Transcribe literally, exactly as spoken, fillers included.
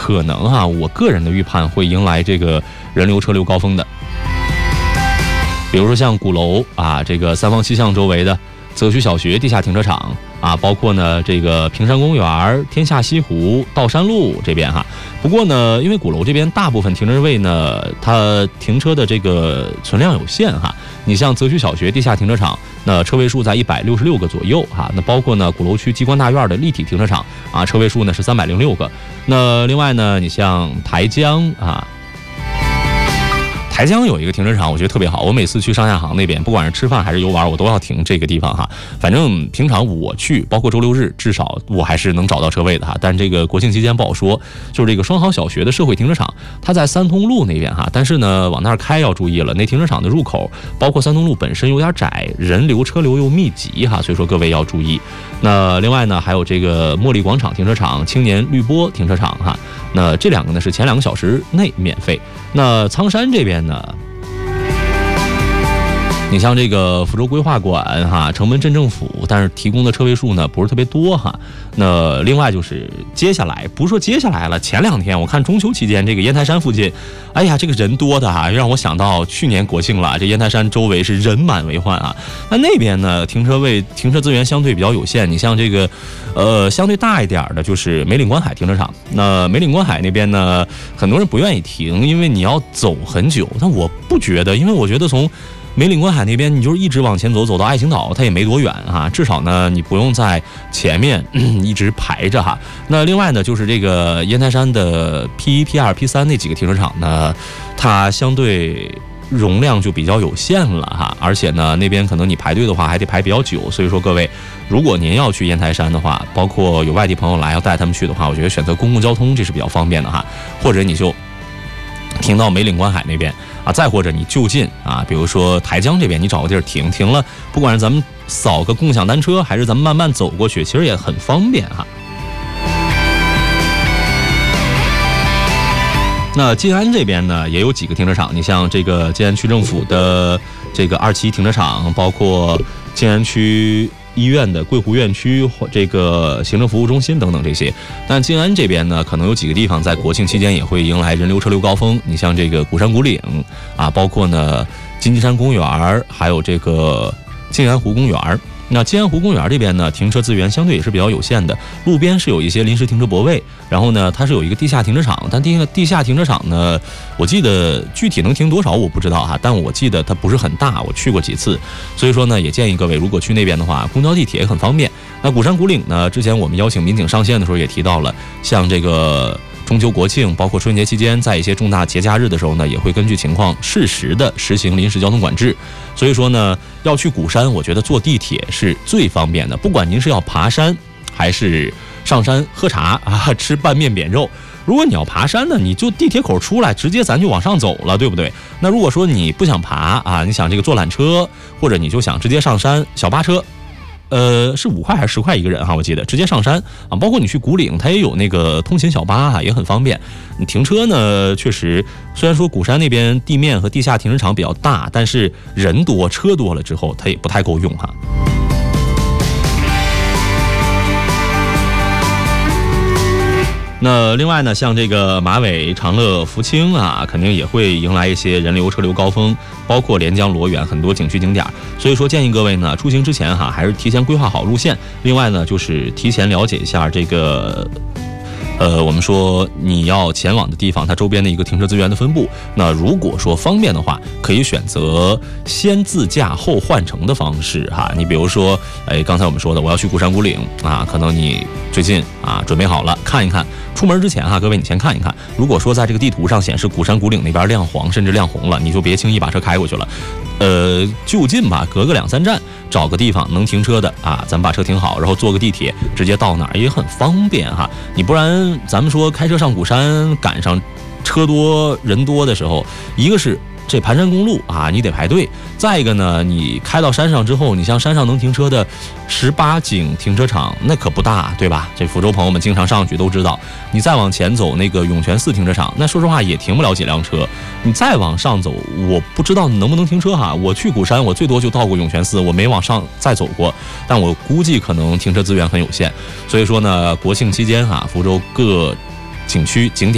可能哈，我个人的预判会迎来这个人流车流高峰的。比如说像鼓楼啊，这个三坊七巷周围的泽区小学地下停车场啊，包括呢这个平山公园、天下西湖、道山路这边哈。不过呢，因为鼓楼这边大部分停车位呢，它停车的这个存量有限哈。你像泽区小学地下停车场，那车位数在一百六十六个左右哈。那包括呢鼓楼区机关大院的立体停车场啊，车位数呢是三百零六个。那另外呢，你像台江啊。台江有一个停车场，我觉得特别好。我每次去上下杭那边，不管是吃饭还是游玩，我都要停这个地方哈。反正平常我去，包括周六日，至少我还是能找到车位的哈。但这个国庆期间不好说。就是这个双好小学的社会停车场，它在三通路那边哈，但是呢往那儿开要注意了，那停车场的入口，包括三通路本身有点窄，人流车流又密集哈，所以说各位要注意。那另外呢，还有这个茉莉广场停车场、青年绿波停车场哈。那这两个呢是前两个小时内免费。那苍山这边呢，你像这个福州规划馆哈、城门镇政府，但是提供的车位数呢不是特别多哈。那另外就是接下来，不是说接下来了，前两天我看中秋期间这个烟台山附近，哎呀，这个人多的哈，让我想到去年国庆了，这烟台山周围是人满为患啊。那那边呢，停车位、停车资源相对比较有限。你像这个，呃，相对大一点的就是梅岭观海停车场。那梅岭观海那边呢，很多人不愿意停，因为你要走很久。但我不觉得，因为我觉得从梅岭观海那边，你就是一直往前走，走到爱情岛，它也没多远哈。至少呢，你不用在前面、嗯、一直排着哈。那另外呢，就是这个烟台山的 P 一、P 二、P 三那几个停车场呢，它相对容量就比较有限了哈。而且呢，那边可能你排队的话还得排比较久。所以说各位，如果您要去烟台山的话，包括有外地朋友来要带他们去的话，我觉得选择公共交通这是比较方便的哈。或者你就停到梅岭观海那边啊，再或者你就近啊，比如说台江这边，你找个地儿停停了，不管是咱们扫个共享单车，还是咱们慢慢走过去，其实也很方便哈。那静安这边呢，也有几个停车场，你像这个静安区政府的这个二期停车场，包括静安区医院的桂湖院区、这个行政服务中心等等这些。但静安这边呢，可能有几个地方在国庆期间也会迎来人流车流高峰。你像这个鼓山古岭啊，包括呢金鸡山公园，还有这个静安湖公园。那静安湖公园这边呢，停车资源相对也是比较有限的，路边是有一些临时停车泊位，然后呢，它是有一个地下停车场，但地地下停车场呢，我记得具体能停多少我不知道哈，但我记得它不是很大，我去过几次，所以说呢，也建议各位如果去那边的话，公交地铁也很方便。那鼓山古岭呢，之前我们邀请民警上线的时候也提到了，像这个中秋国庆，包括春节期间，在一些重大节假日的时候呢，也会根据情况适时的实行临时交通管制。所以说呢，要去鼓山，我觉得坐地铁是最方便的。不管您是要爬山，还是上山喝茶啊，吃拌面扁肉。如果你要爬山呢，你就地铁口出来，直接咱就往上走了，对不对？那如果说你不想爬啊，你想这个坐缆车，或者你就想直接上山，小巴车。呃，是五块还是十块一个人哈？我记得直接上山啊，包括你去古岭，它也有那个通勤小巴啊，也很方便。你停车呢，确实虽然说鼓山那边地面和地下停车场比较大，但是人多车多了之后，它也不太够用哈。那另外呢，像这个马尾、长乐、福清啊，肯定也会迎来一些人流车流高峰，包括连江、罗源很多景区景点。所以说建议各位呢，出行之前哈，还是提前规划好路线。另外呢，就是提前了解一下这个。呃，我们说你要前往的地方，它周边的一个停车资源的分布。那如果说方便的话，可以选择先自驾后换乘的方式哈。你比如说，哎，刚才我们说的，我要去鼓山古岭啊，可能你最近啊准备好了，看一看。出门之前哈，各位你先看一看。如果说在这个地图上显示鼓山古岭那边亮黄，甚至亮红了，你就别轻易把车开过去了。呃，就近吧，隔个两三站，找个地方能停车的啊，咱们把车停好，然后坐个地铁直接到哪儿也很方便哈。你不然咱们说开车上鼓山，赶上车多人多的时候，一个是这盘山公路啊，你得排队；再一个呢，你开到山上之后，你像山上能停车的十八景停车场，那可不大，对吧？这福州朋友们经常上去都知道。你再往前走，那个涌泉寺停车场，那说实话也停不了几辆车。你再往上走，我不知道能不能停车哈。我去鼓山，我最多就到过涌泉寺，我没往上再走过，但我估计可能停车资源很有限。所以说呢，国庆期间哈，福州各景区景点